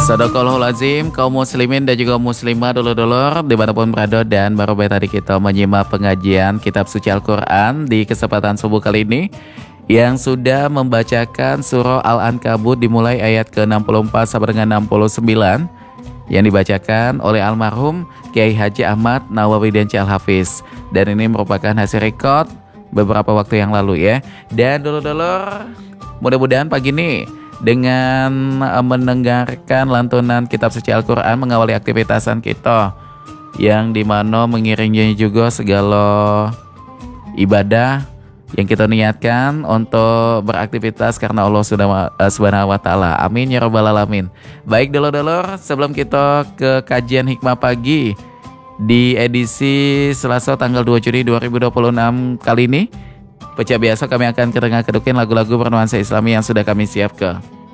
Sadaqallahulazim, kaum muslimin dan juga muslimah dulur-dulur dimanapun berada, dan baru tadi kita menyimak pengajian kitab suci Al-Quran di kesempatan subuh kali ini yang sudah membacakan surah Al-Ankabut dimulai ayat ke-64 sampai dengan 69 yang dibacakan oleh almarhum Kiai Haji Ahmad Nawawi dan Al-Hafiz, dan ini merupakan hasil rekod beberapa waktu yang lalu ya. Dan dulur-dulur, mudah-mudahan pagi ini dengan mendengarkan lantunan kitab suci Al-Quran mengawali aktivitasan kita, yang dimana mengiringinya juga segala ibadah yang kita niatkan untuk beraktivitas karena Allah Subhanahu wa Ta'ala. Amin ya rabbal alamin. Baik dulur-dulur, sebelum kita ke kajian hikmah pagi di edisi Selasa tanggal 2 Juni 2026 kali ini, seperti biasa kami akan kedengar kedukin lagu-lagu bernuansa Islami yang sudah kami siapkan.